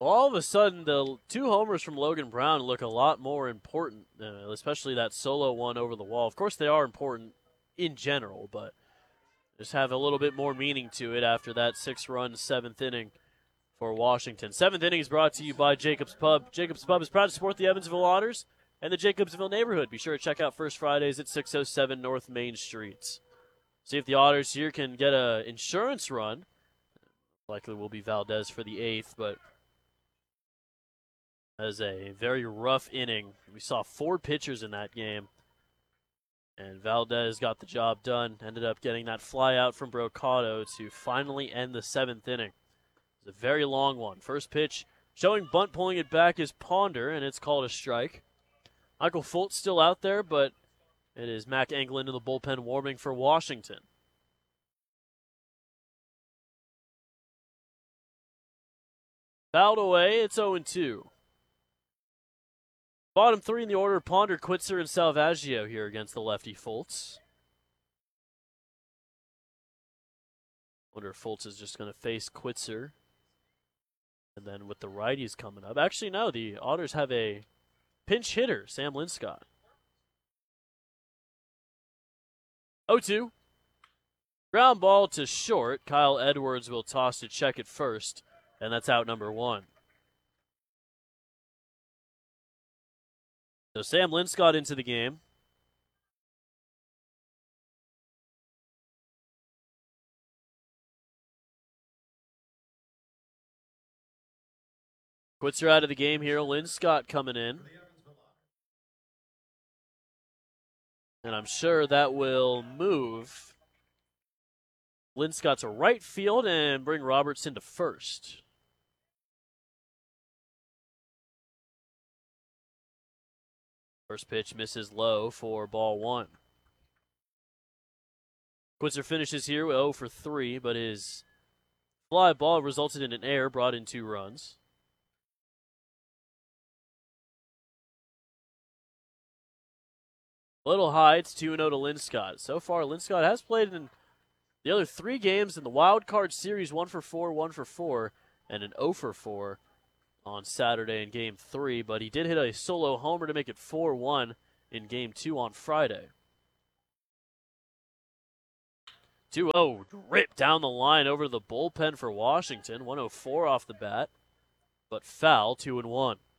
All of a sudden, the two homers from Logan Brown look a lot more important, especially that solo one over the wall. Of course, they are important in general, but just have a little bit more meaning to it after that 6-run seventh inning for Washington. Seventh inning is brought to you by Jacobs Pub. Jacobs Pub is proud to support the Evansville Otters and the Jacobsville neighborhood. Be sure to check out First Fridays at 607 North Main Street. See if the Otters here can get an insurance run. Likely will be Valdez for the 8th, but as a very rough inning. We saw 4 pitchers in that game, and Valdez got the job done. Ended up getting that fly out from Brocato to finally end the 7th inning. It was a very long one. First pitch showing bunt, pulling it back is Ponder, and it's called a strike. Michael Fultz still out there, but it is Mac Anglin in the bullpen warming for Washington. Fouled away, it's 0-2. Bottom 3 in the order, Ponder, Quitzer, and Salvaggio here against the lefty Fultz. Wonder if Fultz is just going to face Quitzer. And then with the righties coming up. Actually, no, the Otters have a pinch hitter, Sam Linscott. 0-2. Ground ball to short. Kyle Edwards will toss to check it first, and that's out number 1. So Sam Linscott into the game. Quitzer out of the game here. Linscott coming in. And I'm sure that will move Linscott to right field and bring Robertson to first. First pitch misses low for ball 1. Quitzer finishes here with 0 for 3, but his fly ball resulted in an error, brought in 2 runs. A little high, it's 2-0 to Linscott. So far, Linscott has played in the other 3 games in the wild card series, 1 for 4, 1 for 4, and an 0 for 4 on Saturday in Game 3, but he did hit a solo homer to make it 4-1 in Game 2 on Friday. 2-0, rip down the line over the bullpen for Washington. 104 off the bat, but foul, 2-1.